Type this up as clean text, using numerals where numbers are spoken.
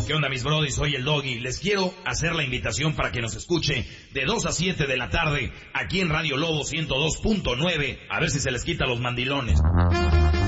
¿Qué onda, mis brodis? Soy el Doggy. Les quiero hacer la invitación para que nos escuche de 2 a 7 de la tarde aquí en Radio Lobo 102.9. A ver si se les quita los mandilones.